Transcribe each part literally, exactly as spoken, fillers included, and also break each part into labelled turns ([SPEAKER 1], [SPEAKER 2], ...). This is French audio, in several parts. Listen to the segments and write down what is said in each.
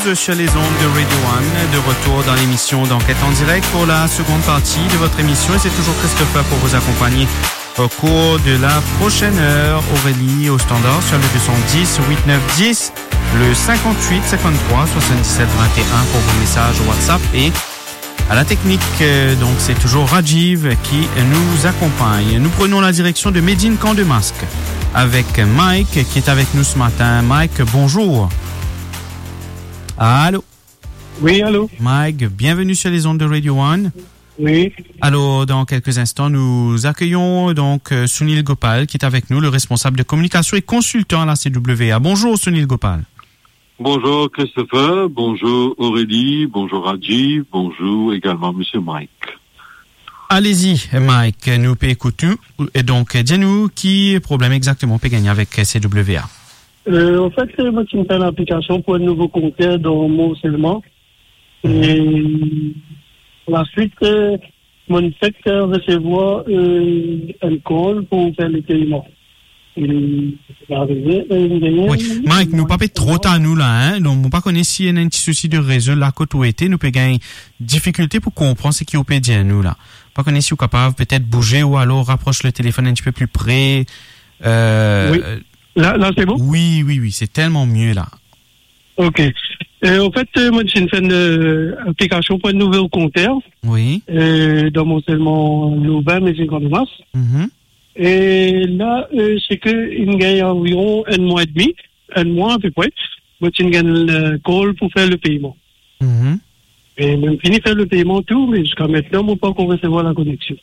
[SPEAKER 1] News sur les ondes de Radio One. De retour dans l'émission d'Enquête en direct pour la seconde partie de votre émission. Et c'est toujours Christopher pour vous accompagner au cours de la prochaine heure. Aurélie au standard sur le deux cent dix, huit neuf dix, le cinquante-huit cinquante-trois soixante-dix-sept vingt et un pour vos messages WhatsApp. Et à la technique, donc c'est toujours Rajiv qui nous accompagne. Nous prenons la direction de Médine Camp de Masque avec Mike qui est avec nous ce matin. Mike, bonjour. Allô?
[SPEAKER 2] Oui, allô?
[SPEAKER 1] Mike, bienvenue sur les ondes de Radio One.
[SPEAKER 2] Oui.
[SPEAKER 1] Alors, dans quelques instants, nous accueillons donc Sunil Gopal qui est avec nous, le responsable de communication et consultant à la C W A. Bonjour Sunil Gopal.
[SPEAKER 3] Bonjour Christopher, bonjour Aurélie, bonjour Rajiv, bonjour également Monsieur Mike.
[SPEAKER 1] Allez-y Mike, nous peut écouter. Et donc, dis-nous qui problème exactement peut gagner avec C W A.
[SPEAKER 2] Euh, en fait, moi, tu me fais l'application pour un nouveau compteur dans mon seulement. Et la suite, euh, mon fait recevoir euh, un call pour faire le paiement. Oui,
[SPEAKER 1] Mike, nous pas peut trop à nous là, hein. Donc, nous pas connaître s'il y a un petit souci de réseau là côté où était, nous peut gagner difficulté pour comprendre ce qui est dire nous là. Pas connaître si vous capable peut-être bouger ou alors rapproche le téléphone un petit peu plus près. Euh,
[SPEAKER 2] oui. Là, là, c'est bon?
[SPEAKER 1] Oui, oui, oui, c'est tellement mieux, là.
[SPEAKER 2] OK. Euh, en fait, euh, moi, j'ai fait une euh, application pour un nouveau compteur.
[SPEAKER 1] Oui.
[SPEAKER 2] Euh, dans mon seulement Louvain, mais j'ai grande masse.
[SPEAKER 1] Mm-hmm.
[SPEAKER 2] Et là, euh, c'est qu'il gagne environ un mois et demi, un mois à peu près. Moi, j'ai gagné le call pour faire le paiement.
[SPEAKER 1] Mm-hmm.
[SPEAKER 2] Et même fini de faire le paiement, tout, mais jusqu'à maintenant, on ne peut pas encore recevoir la connexion.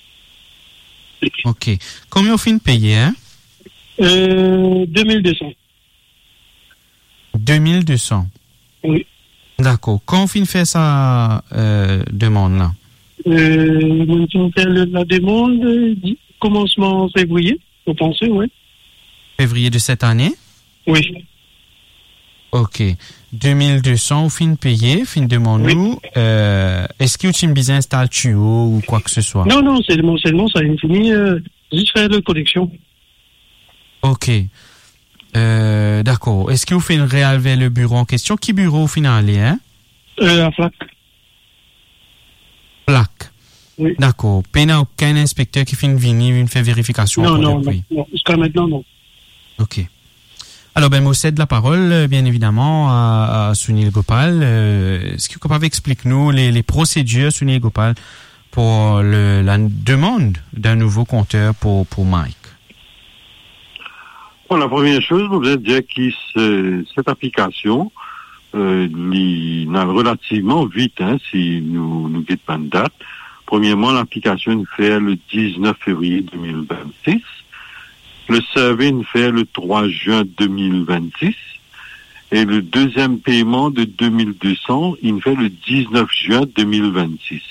[SPEAKER 1] OK. Combien on finit de payer, hein?
[SPEAKER 2] Euh, deux mille deux cents.
[SPEAKER 1] deux mille deux cents.
[SPEAKER 2] Oui.
[SPEAKER 1] D'accord. Quand on finit de faire sa euh, demande, là?
[SPEAKER 2] Euh, on finit de faire la demande, euh, commencement février, vous pensez, oui.
[SPEAKER 1] Février de cette année?
[SPEAKER 2] Oui.
[SPEAKER 1] OK. deux mille deux cents, on finit de payer, fin de demande
[SPEAKER 2] oui.
[SPEAKER 1] nous. Euh, est-ce que tu me besoin installer tuyau ou quoi que ce soit?
[SPEAKER 2] Non, non, c'est mon seulement, ça a fini, euh, juste faire la connexion.
[SPEAKER 1] OK. Euh, d'accord. Est-ce que vous faites une réelle vers le bureau en question? Qui bureau au final, hein?
[SPEAKER 2] Euh, à Flac.
[SPEAKER 1] Flac.
[SPEAKER 2] Oui.
[SPEAKER 1] D'accord. Il n'y a aucun inspecteur qui fait une venir, une fait vérification?
[SPEAKER 2] Non, non, non, non. Jusqu'à maintenant, non.
[SPEAKER 1] OK. Alors, ben, moi, cède la parole, bien évidemment, à, à Sunil Gopal. Euh, est-ce que vous pouvez expliquer-nous les, les procédures, Sunil Gopal, pour le, la demande d'un nouveau compteur pour, pour Mike?
[SPEAKER 3] Bon, la première chose, vous allez dire que cette application, euh, n'a relativement vite, hein, si nous nous guide pas de date. Premièrement, l'application nous fait le dix-neuf février deux mille vingt-six. Le survey nous fait le trois juin deux mille vingt-six. Et le deuxième paiement de deux mille deux cents, il nous fait le dix-neuf juin deux mille vingt-six.